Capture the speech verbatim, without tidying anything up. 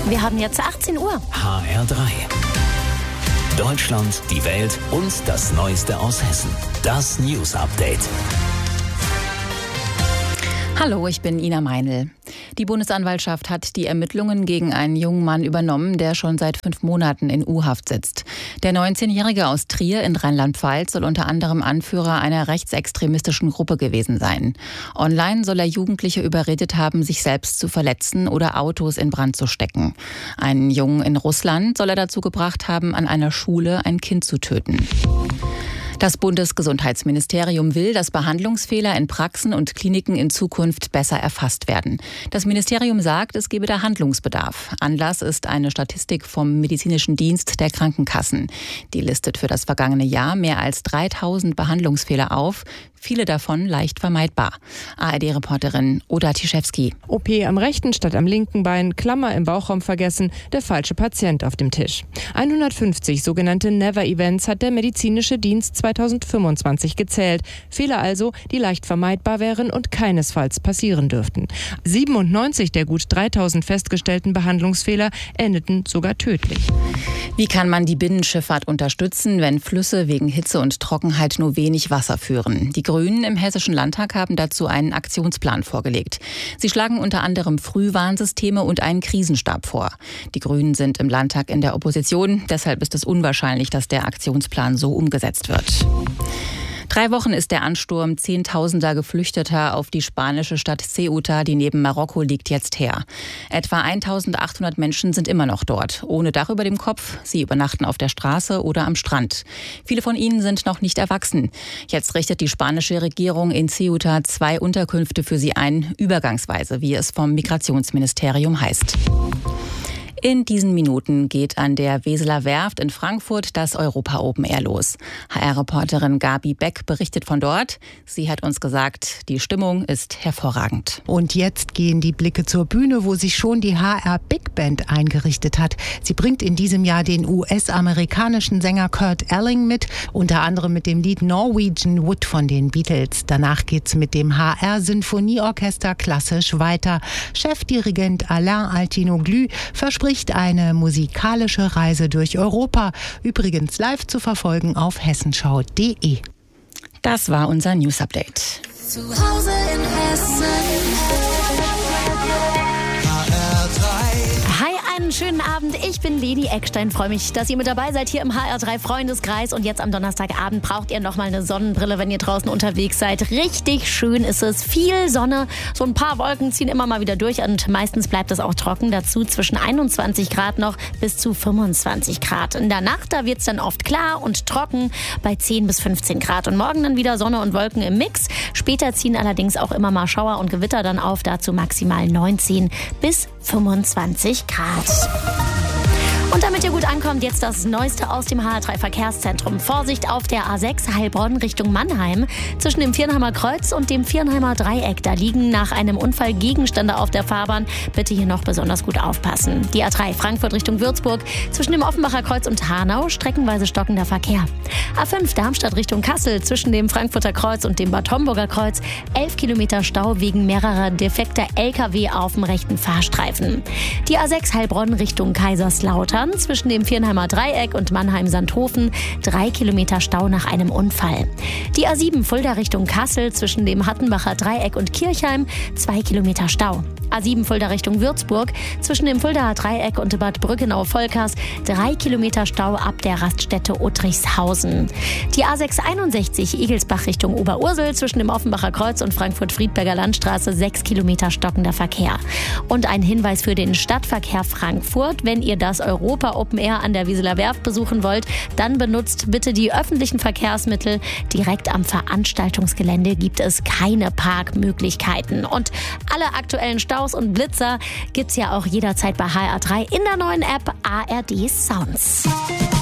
Wir haben jetzt achtzehn Uhr. H R drei. Deutschland, die Welt und das Neueste aus Hessen. Das News Update. Hallo, ich bin Ina Meinl. Die Bundesanwaltschaft hat die Ermittlungen gegen einen jungen Mann übernommen, der schon seit fünf Monaten in U-Haft sitzt. Der neunzehnjährige aus Trier in Rheinland-Pfalz soll unter anderem Anführer einer rechtsextremistischen Gruppe gewesen sein. Online soll er Jugendliche überredet haben, sich selbst zu verletzen oder Autos in Brand zu stecken. Einen Jungen in Russland soll er dazu gebracht haben, an einer Schule ein Kind zu töten. Das Bundesgesundheitsministerium will, dass Behandlungsfehler in Praxen und Kliniken in Zukunft besser erfasst werden. Das Ministerium sagt, es gebe da Handlungsbedarf. Anlass ist eine Statistik vom Medizinischen Dienst der Krankenkassen. Die listet für das vergangene Jahr mehr als dreitausend Behandlungsfehler auf, viele davon leicht vermeidbar. A R D-Reporterin Oda Tischewski. O P am rechten statt am linken Bein, Klammer im Bauchraum vergessen, der falsche Patient auf dem Tisch. hundertfünfzig sogenannte Never-Events hat der medizinische Dienst zweitausendfünfundzwanzig gezählt. Fehler also, die leicht vermeidbar wären und keinesfalls passieren dürften. siebenundneunzig der gut dreitausend festgestellten Behandlungsfehler endeten sogar tödlich. Wie kann man die Binnenschifffahrt unterstützen, wenn Flüsse wegen Hitze und Trockenheit nur wenig Wasser führen? Die Grünen im Hessischen Landtag haben dazu einen Aktionsplan vorgelegt. Sie schlagen unter anderem Frühwarnsysteme und einen Krisenstab vor. Die Grünen sind im Landtag in der Opposition, deshalb ist es unwahrscheinlich, dass der Aktionsplan so umgesetzt wird. Drei Wochen ist der Ansturm Zehntausender Geflüchteter auf die spanische Stadt Ceuta, die neben Marokko liegt, jetzt her. Etwa eintausendachthundert Menschen sind immer noch dort, ohne Dach über dem Kopf. Sie übernachten auf der Straße oder am Strand. Viele von ihnen sind noch nicht erwachsen. Jetzt richtet die spanische Regierung in Ceuta zwei Unterkünfte für sie ein, übergangsweise, wie es vom Migrationsministerium heißt. In diesen Minuten geht an der Weseler Werft in Frankfurt das Europa Open Air los. H R-Reporterin Gabi Beck berichtet von dort. Sie hat uns gesagt, die Stimmung ist hervorragend. Und jetzt gehen die Blicke zur Bühne, wo sich schon die H R Big Band eingerichtet hat. Sie bringt in diesem Jahr den U S-amerikanischen Sänger Kurt Elling mit, unter anderem mit dem Lied Norwegian Wood von den Beatles. Danach geht's mit dem H R-Sinfonieorchester klassisch weiter. Chefdirigent Alain Altinoglu verspricht eine musikalische Reise durch Europa. Übrigens live zu verfolgen auf hessenschau punkt de. Das war unser News Update. Zu Hause in Hessen. Einen schönen Abend, ich bin Leni Eckstein, freue mich, dass ihr mit dabei seid hier im H R drei Freundeskreis und jetzt am Donnerstagabend braucht ihr nochmal eine Sonnenbrille, wenn ihr draußen unterwegs seid. Richtig schön ist es, viel Sonne, so ein paar Wolken ziehen immer mal wieder durch und meistens bleibt es auch trocken, dazu zwischen einundzwanzig Grad noch bis zu fünfundzwanzig Grad. In der Nacht, da wird es dann oft klar und trocken bei zehn bis fünfzehn Grad und morgen dann wieder Sonne und Wolken im Mix. Später ziehen allerdings auch immer mal Schauer und Gewitter dann auf, dazu maximal neunzehn bis fünfundzwanzig Grad. Und damit ihr gut ankommt, jetzt das Neueste aus dem H R drei Verkehrszentrum. Vorsicht auf der A sechs Heilbronn Richtung Mannheim. Zwischen dem Viernheimer Kreuz und dem Viernheimer Dreieck. Da liegen nach einem Unfall Gegenstände auf der Fahrbahn. Bitte hier noch besonders gut aufpassen. Die A drei Frankfurt Richtung Würzburg. Zwischen dem Offenbacher Kreuz und Hanau streckenweise stockender Verkehr. A fünf Darmstadt Richtung Kassel. Zwischen dem Frankfurter Kreuz und dem Bad Homburger Kreuz. elf Kilometer Stau wegen mehrerer defekter L K W auf dem rechten Fahrstreifen. Die A sechs Heilbronn Richtung Kaiserslautern. Zwischen dem Viernheimer Dreieck und Mannheim-Sandhofen drei Kilometer Stau nach einem Unfall. Die A sieben Fulda Richtung Kassel zwischen dem Hattenbacher Dreieck und Kirchheim zwei Kilometer Stau. A sieben Fulda Richtung Würzburg zwischen dem Fuldaer Dreieck und Bad Brückenau-Volkers drei Kilometer Stau ab der Raststätte Uttrichshausen. Die A sechs einundsechzig Igelsbach Richtung Oberursel zwischen dem Offenbacher Kreuz und Frankfurt-Friedberger Landstraße sechs Kilometer stockender Verkehr. Und ein Hinweis für den Stadtverkehr Frankfurt: Wenn ihr das Europa Open Air an der Weseler Werft besuchen wollt, dann benutzt bitte die öffentlichen Verkehrsmittel. Direkt am Veranstaltungsgelände gibt es keine Parkmöglichkeiten. Und alle aktuellen Staus und Blitzer gibt's ja auch jederzeit bei H R drei in der neuen App A R D Sounds.